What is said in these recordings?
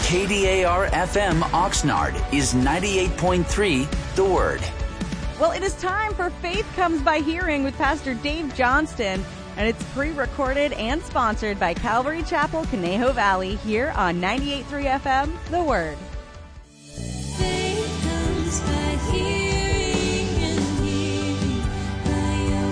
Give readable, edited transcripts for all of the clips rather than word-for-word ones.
KDAR-FM Oxnard is 98.3 The Word. Well, it is time for Faith Comes by Hearing with Pastor Dave Johnston, and it's pre-recorded and sponsored by Calvary Chapel, Conejo Valley, here on 98.3 FM, The Word. Faith comes by hearing and hearing by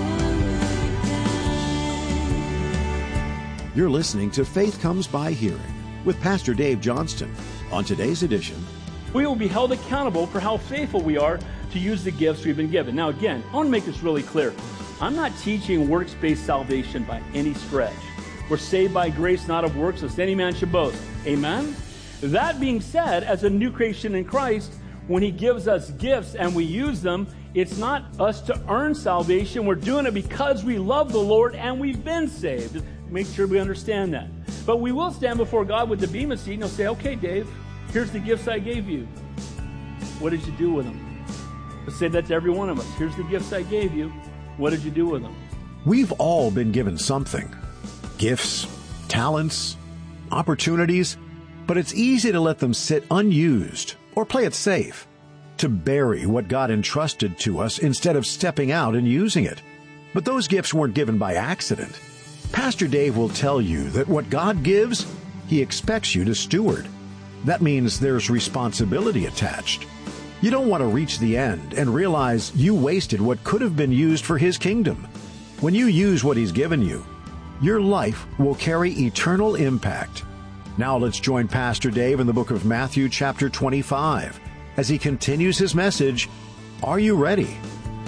your word, God. You're listening to Faith Comes by Hearing with Pastor Dave Johnston. On today's edition, we will be held accountable for how faithful we are to use the gifts we've been given. Now again, I want to make this really clear. I'm not teaching works-based salvation by any stretch. We're saved by grace, not of works, lest any man should boast. Amen? That being said, as a new creation in Christ, when He gives us gifts and we use them, it's not us to earn salvation. We're doing it because we love the Lord and we've been saved. Make sure we understand that. But we will stand before God with the bema seat and He'll say, okay, Dave, here's the gifts I gave you. What did you do with them? Let's say that to every one of us. Here's the gifts I gave you. What did you do with them? we've all been given something. Gifts, talents, opportunities, but it's easy to let them sit unused or play it safe, to bury what God entrusted to us instead of stepping out and using it. But those gifts weren't given by accident. Pastor Dave will tell you that what God gives, He expects you to steward. That means there's responsibility attached. You don't want to reach the end and realize you wasted what could have been used for His kingdom. When you use what He's given you, your life will carry eternal impact. Now let's join Pastor Dave in the book of Matthew chapter 25 as he continues his message, Are You Ready?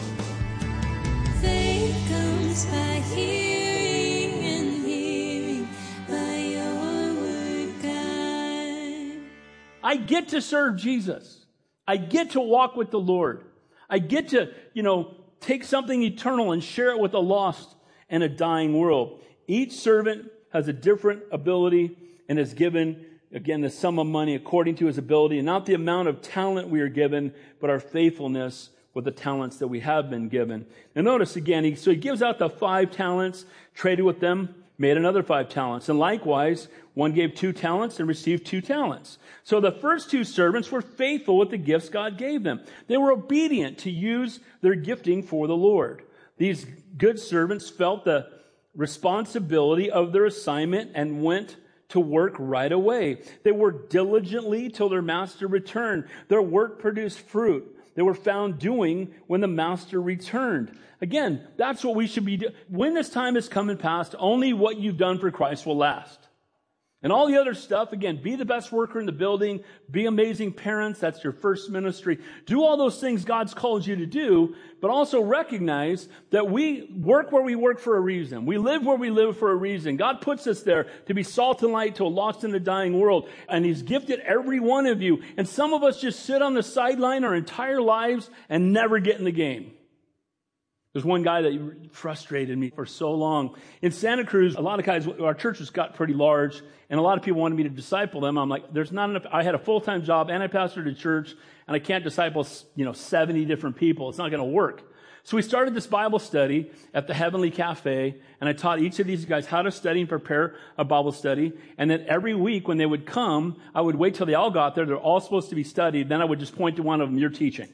Faith comes by hearing and hearing by your word, God. I get to serve Jesus. I get to walk with the Lord. I get to, take something eternal and share it with a lost and a dying world. Each servant has a different ability and is given, again, the sum of money according to his ability, and not the amount of talent we are given, but our faithfulness with the talents that we have been given. And notice again, he gives out the 5 talents, traded with them, made another 5 talents. And likewise, one gave 2 talents and received 2 talents. So the first 2 servants were faithful with the gifts God gave them. They were obedient to use their gifting for the Lord. These good servants felt the responsibility of their assignment and went to work right away. They worked diligently till their master returned. Their work produced fruit. They were found doing when the master returned. Again, that's what we should be doing. When this time is come and past, only what you've done for Christ will last. And all the other stuff, again, be the best worker in the building, be amazing parents, that's your first ministry. Do all those things God's called you to do, but also recognize that we work where we work for a reason. We live where we live for a reason. God puts us there to be salt and light to a lost and a dying world. And He's gifted every one of you. And some of us just sit on the sideline our entire lives and never get in the game. There's one guy that frustrated me for so long. In Santa Cruz, a lot of guys, our church has got pretty large, and a lot of people wanted me to disciple them. I'm like, there's not enough. I had a full-time job, and I pastored a church, and I can't disciple, 70 different people. It's not going to work. So we started this Bible study at the Heavenly Cafe, and I taught each of these guys how to study and prepare a Bible study. And then every week when they would come, I would wait till they all got there. They're all supposed to be studied. Then I would just point to one of them, you're teaching.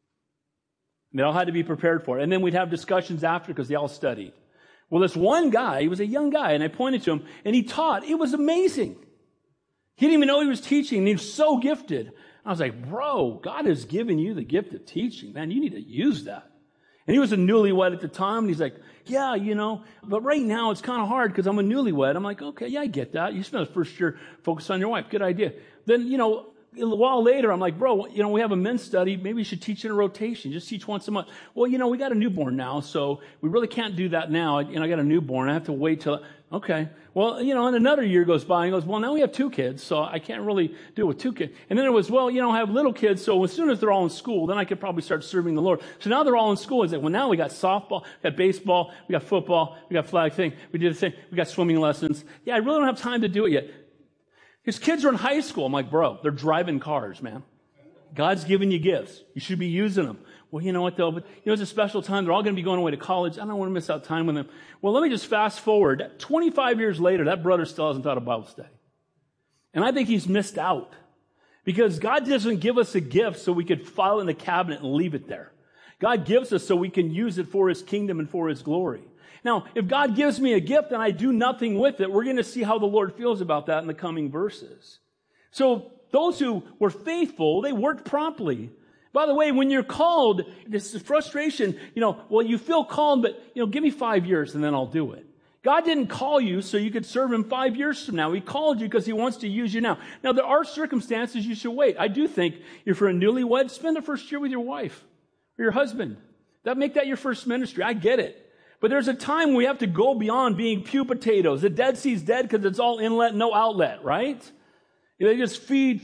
They all had to be prepared for it. And then we'd have discussions after because they all studied. Well, this one guy, he was a young guy, and I pointed to him, and he taught. It was amazing. He didn't even know he was teaching, and he was so gifted. I was like, bro, God has given you the gift of teaching. Man, you need to use that. And he was a newlywed at the time, and he's like, yeah, but right now it's kind of hard because I'm a newlywed. I'm like, okay, yeah, I get that. You spent the first year focused on your wife. Good idea. Then, a while later, I'm like, bro, we have a men's study. Maybe you should teach in a rotation. Just teach once a month. Well, we got a newborn now, so we really can't do that now. I got a newborn. I have to wait till, okay. Well, and another year goes by, and he goes, well, now we have 2 kids, so I can't really do it with 2 kids. And then it was, well, I have little kids, so as soon as they're all in school, then I could probably start serving the Lord. So now they're all in school. He's like, well, now we got softball, we got baseball, we got football, we got flag thing, we did a thing, we got swimming lessons. Yeah, I really don't have time to do it yet. His kids are in high school. I'm like, bro, they're driving cars, man. God's giving you gifts. You should be using them. Well, you know what, though? But, it's a special time. They're all going to be going away to college. I don't want to miss out time with them. Well, let me just fast forward. 25 years later, that brother still hasn't taught a Bible study. And I think he's missed out. Because God doesn't give us a gift so we could file it in the cabinet and leave it there. God gives us so we can use it for his kingdom and for his glory. Now, if God gives me a gift and I do nothing with it, we're going to see how the Lord feels about that in the coming verses. So those who were faithful, they worked promptly. By the way, when you're called, this is frustration, well, you feel called, but, give me 5 years and then I'll do it. God didn't call you so you could serve him 5 years from now. He called you because he wants to use you now. Now, there are circumstances you should wait. I do think if you're a newlywed, spend the first year with your wife or your husband. Make that your first ministry. I get it. But there's a time we have to go beyond being pew potatoes. The Dead Sea's dead because it's all inlet, no outlet, right? They just feed,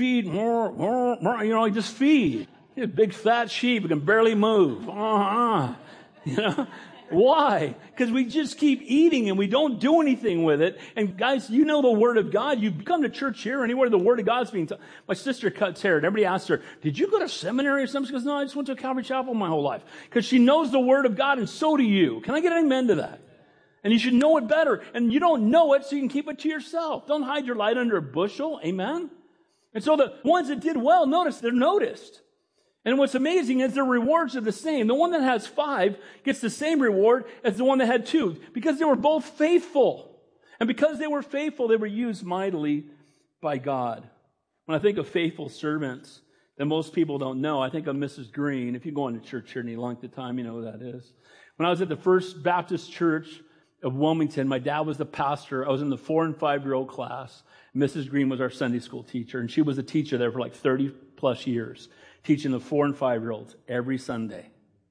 just feed. A big fat sheep who can barely move. Why? Because we just keep eating and we don't do anything with it. And guys, the Word of God. You come to church here, anywhere the Word of God's being taught. My sister cuts hair and everybody asks her, did you go to seminary or something? She goes, no, I just went to Calvary Chapel my whole life. Because she knows the Word of God and so do you. Can I get an amen to that? And you should know it better. And you don't know it so you can keep it to yourself. Don't hide your light under a bushel. Amen? And so the ones that did well, they're noticed. And what's amazing is their rewards are the same. The one that has 5 gets the same reward as the one that had 2 because they were both faithful. And because they were faithful, they were used mightily by God. When I think of faithful servants that most people don't know, I think of Mrs. Green. If you go into church here any length of time, you know who that is. When I was at the First Baptist Church of Wilmington, my dad was the pastor. I was in the 4- and 5-year-old class. Mrs. Green was our Sunday school teacher, and she was a teacher there for like 30 plus years. Teaching the 4- and 5-year-olds every Sunday.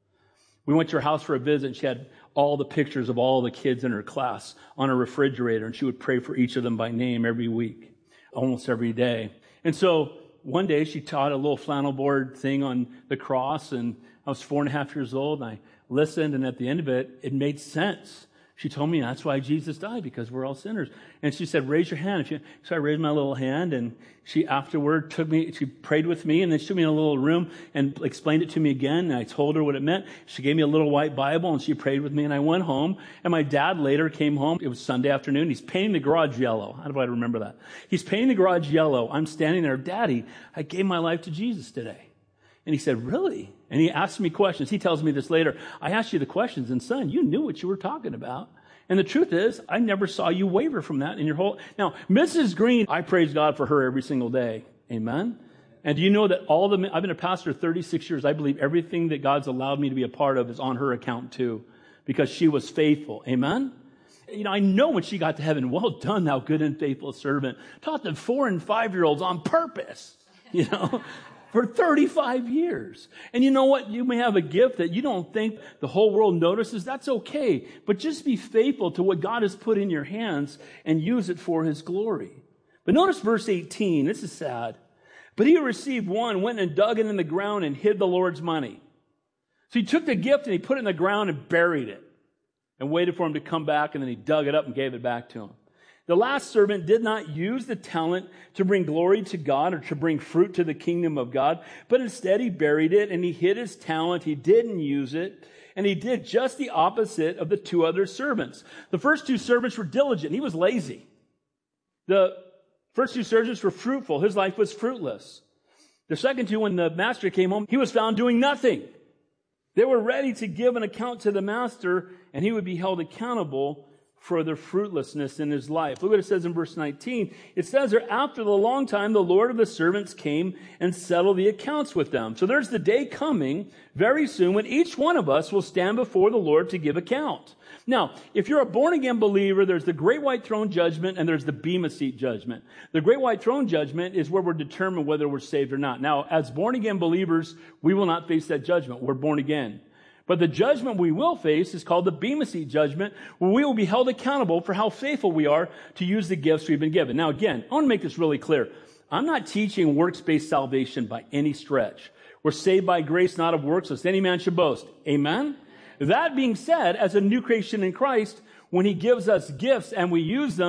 We went to her house for a visit, and she had all the pictures of all the kids in her class on her refrigerator, and she would pray for each of them by name every week, almost every day. And so one day she taught a little flannel board thing on the cross, and I was 4.5 years old, and I listened, and at the end of it, it made sense. She told me that's why Jesus died, because we're all sinners. And she said, raise your hand. So I raised my little hand, and she afterward she prayed with me, and then she took me in a little room and explained it to me again, and I told her what it meant. She gave me a little white Bible, and she prayed with me, and I went home. And my dad later came home. It was Sunday afternoon. He's painting the garage yellow. How do I remember that? He's painting the garage yellow. I'm standing there, Daddy, I gave my life to Jesus today. And he said, really? And he asked me questions. He tells me this later. I asked you the questions, and son, you knew what you were talking about. And the truth is, I never saw you waver from that in your whole... Now, Mrs. Green, I praise God for her every single day. Amen? And do you know that I've been a pastor 36 years. I believe everything that God's allowed me to be a part of is on her account too. Because she was faithful. Amen? I know when she got to heaven, well done, thou good and faithful servant. Taught the 4- and 5-year-olds on purpose. For 35 years. And you know what? You may have a gift that you don't think the whole world notices. That's okay. But just be faithful to what God has put in your hands and use it for his glory. But notice verse 18. This is sad. But he who received one went and dug it in the ground and hid the Lord's money. So he took the gift and he put it in the ground and buried it and waited for him to come back, and then he dug it up and gave it back to him. The last servant did not use the talent to bring glory to God or to bring fruit to the kingdom of God, but instead he buried it and he hid his talent. He didn't use it, and he did just the opposite of the 2 other servants. The first 2 servants were diligent. He was lazy. The first 2 servants were fruitful. His life was fruitless. The second 2, when the master came home, he was found doing nothing. They were ready to give an account to the master, and he would be held accountable for their fruitlessness in his life. Look what it says in verse 19. It says there, after the long time, the Lord of the servants came and settled the accounts with them. So there's the day coming very soon when each one of us will stand before the Lord to give account. Now, if you're a born-again believer, there's the great white throne judgment and there's the bema seat judgment. The great white throne judgment is where we're determined whether we're saved or not. Now, as born-again believers, we will not face that judgment. We're born again. But the judgment we will face is called the Bema Seat judgment, where we will be held accountable for how faithful we are to use the gifts we've been given. Now, again, I want to make this really clear. I'm not teaching works-based salvation by any stretch. We're saved by grace, not of works, lest any man should boast. Amen? That being said, as a new creation in Christ, when he gives us gifts and we use them,